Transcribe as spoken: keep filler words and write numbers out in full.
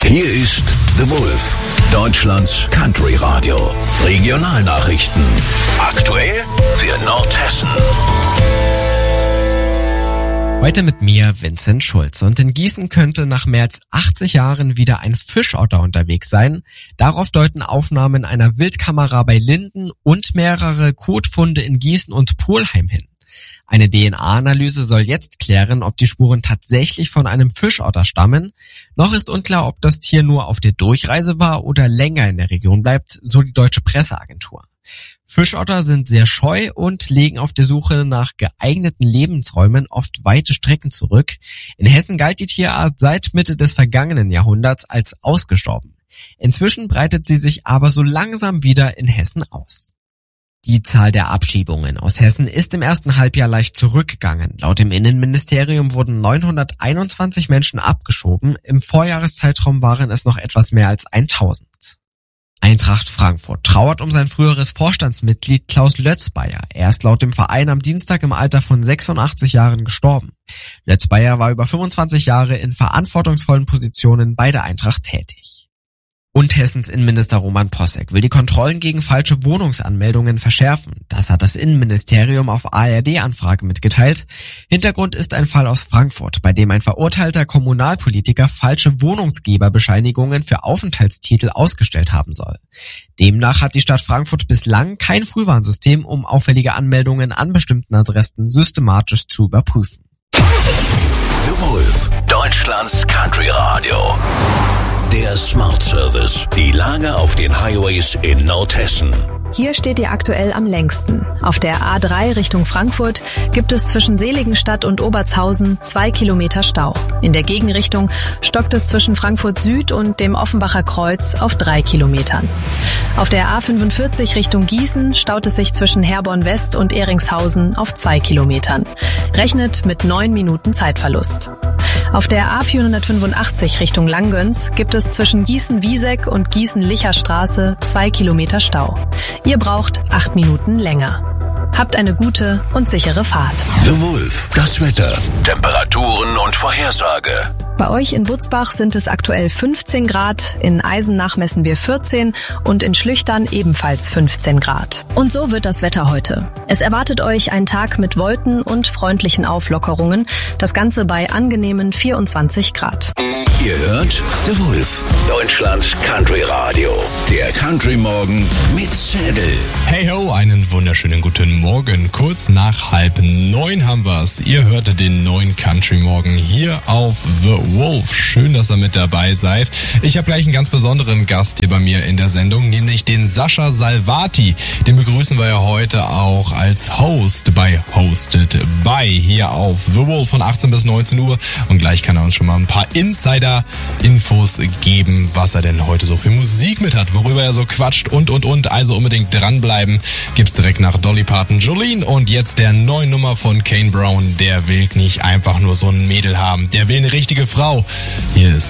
Hier ist The Wolf, Deutschlands Country Radio. Regionalnachrichten. Aktuell für Nordhessen. Heute mit mir, Vincent Schulz. Und in Gießen könnte nach mehr als achtzig Jahren wieder ein Fischotter unterwegs sein. Darauf deuten Aufnahmen einer Wildkamera bei Linden und mehrere Kotfunde in Gießen und Polheim hin. Eine D N A-Analyse soll jetzt klären, ob die Spuren tatsächlich von einem Fischotter stammen. Noch ist unklar, ob das Tier nur auf der Durchreise war oder länger in der Region bleibt, so die Deutsche Presseagentur. Fischotter sind sehr scheu und legen auf der Suche nach geeigneten Lebensräumen oft weite Strecken zurück. In Hessen galt die Tierart seit Mitte des vergangenen Jahrhunderts als ausgestorben. Inzwischen breitet sie sich aber so langsam wieder in Hessen aus. Die Zahl der Abschiebungen aus Hessen ist im ersten Halbjahr leicht zurückgegangen. Laut dem Innenministerium wurden neunhunderteinundzwanzig Menschen abgeschoben. Im Vorjahreszeitraum waren es noch etwas mehr als tausend. Eintracht Frankfurt trauert um sein früheres Vorstandsmitglied Klaus Lötzbeier. Er ist laut dem Verein am Dienstag im Alter von sechsundachtzig Jahren gestorben. Lötzbeier war über fünfundzwanzig Jahre in verantwortungsvollen Positionen bei der Eintracht tätig. Und Hessens Innenminister Roman Posek will die Kontrollen gegen falsche Wohnungsanmeldungen verschärfen. Das hat das Innenministerium auf A R D-Anfrage mitgeteilt. Hintergrund ist ein Fall aus Frankfurt, bei dem ein verurteilter Kommunalpolitiker falsche Wohnungsgeberbescheinigungen für Aufenthaltstitel ausgestellt haben soll. Demnach hat die Stadt Frankfurt bislang kein Frühwarnsystem, um auffällige Anmeldungen an bestimmten Adressen systematisch zu überprüfen. The Wolf, Deutschlands Country Radio. Der Smart Service. Die Lage auf den Highways in Nordhessen. Hier steht ihr aktuell am längsten. Auf der A drei Richtung Frankfurt gibt es zwischen Seligenstadt und Obertshausen zwei Kilometer Stau. In der Gegenrichtung stockt es zwischen Frankfurt Süd und dem Offenbacher Kreuz auf drei Kilometern. Auf der A fünfundvierzig Richtung Gießen staut es sich zwischen Herborn West und Eringshausen auf zwei Kilometern. Rechnet mit neun Minuten Zeitverlust. Auf der A vierhundertfünfundachtzig Richtung Langgöns gibt es zwischen Gießen-Wieseck und Gießen-Licher-Straße zwei Kilometer Stau. Ihr braucht acht Minuten länger. Habt eine gute und sichere Fahrt. The Wolf, das Wetter, Temperaturen und Vorhersage. Bei euch in Butzbach sind es aktuell fünfzehn Grad, in Eisenach messen wir vierzehn und in Schlüchtern ebenfalls fünfzehn Grad. Und so wird das Wetter heute. Es erwartet euch ein Tag mit Wolken und freundlichen Auflockerungen, das Ganze bei angenehmen vierundzwanzig Grad. Ihr hört The Wolf, Deutschlands Country Radio. Der Country Morgen mit Zettel. Hey ho, einen wunderschönen guten Morgen. Kurz nach halb neun haben wir's. Ihr hört den neuen Country Morgen hier auf The Wolf. Schön, dass ihr mit dabei seid. Ich habe gleich einen ganz besonderen Gast hier bei mir in der Sendung, nämlich den Sascha Salvati. Den begrüßen wir ja heute auch als Host bei Hosted by hier auf The Wolf von achtzehn bis neunzehn Uhr. Und gleich kann er uns schon mal ein paar Insider-Infos geben, was er denn heute so für Musik mit hat, worüber er so quatscht und, und, und. Also unbedingt dranbleiben. Gibt's direkt nach Dolly Parton Jolene und jetzt der neuen Nummer von Kane Brown. Der will nicht einfach nur so ein Mädel haben. Der will eine richtige Frau. Hier ist